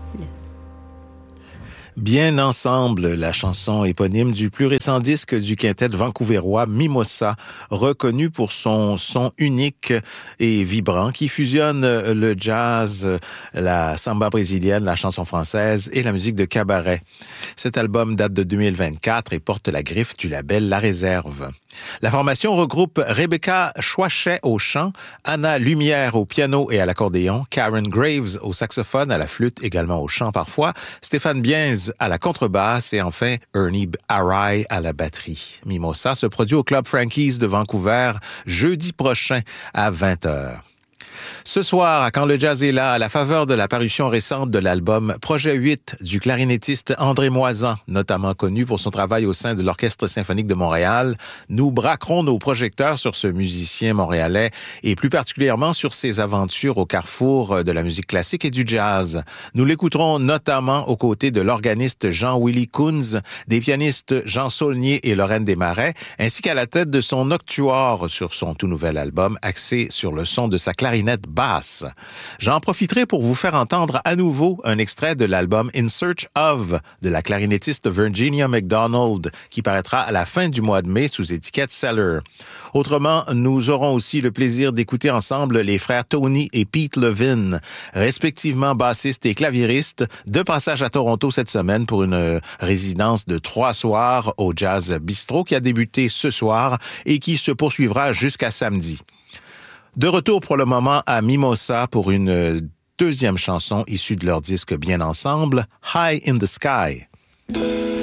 Bien ensemble, la chanson éponyme du plus récent disque du quintet vancouverois Mimosa, reconnu pour son son unique et vibrant qui fusionne le jazz, la samba brésilienne, la chanson française et la musique de cabaret. Cet album date de 2024 et porte la griffe du label La Réserve. La formation regroupe Rebecca Chouachet au chant, Anna Lumière au piano et à l'accordéon, Karen Graves au saxophone, à la flûte, également au chant parfois, Stéphane Bienz à la contrebasse et enfin Ernie Arai à la batterie. Mimosa se produit au Club Frankie's de Vancouver jeudi prochain à 20h. Ce soir, à Quand le jazz est là, à la faveur de la parution récente de l'album Projet 8 du clarinettiste André Moisan, notamment connu pour son travail au sein de l'Orchestre symphonique de Montréal, nous braquerons nos projecteurs sur ce musicien montréalais et plus particulièrement sur ses aventures au carrefour de la musique classique et du jazz. Nous l'écouterons notamment aux côtés de l'organiste Jean-Willy Kunz, des pianistes Jean Saulnier et Lorraine Desmarais, ainsi qu'à la tête de son octuor sur son tout nouvel album axé sur le son de sa clarinette basse. J'en profiterai pour vous faire entendre à nouveau un extrait de l'album In Search of de la clarinettiste Virginia McDonald qui paraîtra à la fin du mois de mai sous étiquette Cellar. Autrement, nous aurons aussi le plaisir d'écouter ensemble les frères Tony et Pete Levin, respectivement bassistes et claviéristes, de passage à Toronto cette semaine pour une résidence de 3 soirs au Jazz Bistro qui a débuté ce soir et qui se poursuivra jusqu'à samedi. De retour pour le moment à Mimosa pour une deuxième chanson issue de leur disque Bien Ensemble, High in the Sky.